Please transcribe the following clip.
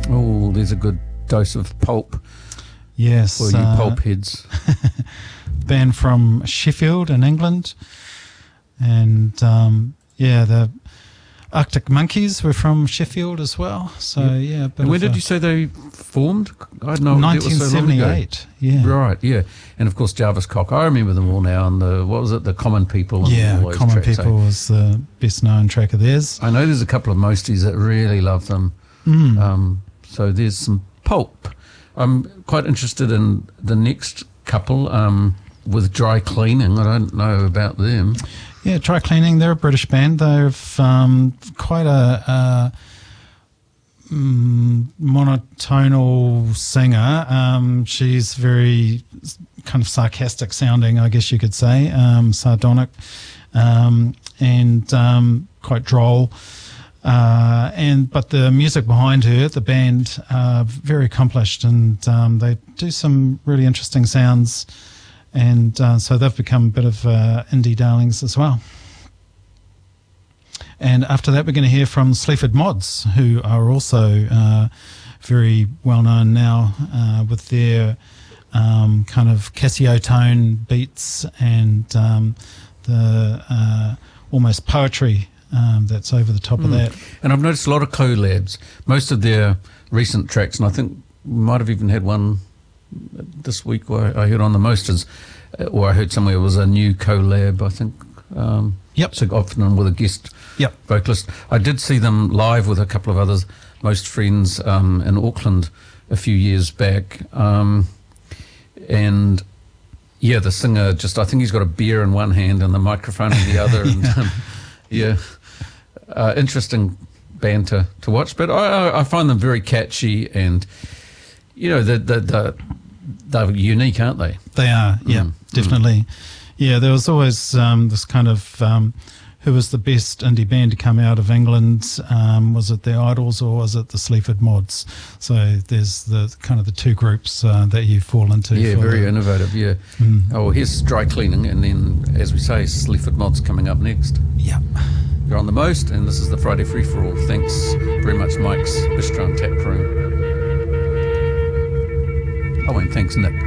Oh, there's a good dose of pulp Yes. for you pulp heads. Band from Sheffield in England. And, the Arctic Monkeys were from Sheffield as well. So, yeah. And when did you say they formed? I don't know. 1978. Yeah. Right, yeah. And, of course, Jarvis Cock. I remember them all now. And the Common People? And all those Common tracks, People was the best-known track of theirs. I know there's a couple of Mosties that really love them. So there's some pulp. I'm quite interested in the next couple with Dry Cleaning. I don't know about them. Yeah, Dry Cleaning, they're a British band. They've quite a monotonal singer. She's very kind of sarcastic sounding, I guess you could say, sardonic, and quite droll. But the music behind her, the band, very accomplished, and they do some really interesting sounds, and so they've become a bit of indie darlings as well. And after that, we're going to hear from Sleaford Mods, who are also very well known now with their kind of Casio tone beats and the almost poetry that's over the top of that. And I've noticed a lot of collabs. Most of their recent tracks, and I think we might have even had one this week where I heard on the Mosters, or I heard somewhere it was a new collab, I think. So often with a guest vocalist. I did see them live with a couple of others, Most Friends, in Auckland a few years back. And yeah, the singer just, I think he's got a beer in one hand and the microphone in the other. And interesting band to watch, but I find them very catchy, and you know they're unique, aren't they? They are, definitely. Yeah, there was always this kind of who was the best indie band to come out of England? Was it the Idols or was it the Sleaford Mods? So there's the kind of the two groups that you fall into. Yeah, very innovative. Yeah. Oh, here's Dry Cleaning, and then, as we say, Sleaford Mods coming up next. Yeah. You're on the Most, and this is the Friday Free for All. Thanks very much, Mike's Bistro and Tap Room. Oh, and thanks, Nick.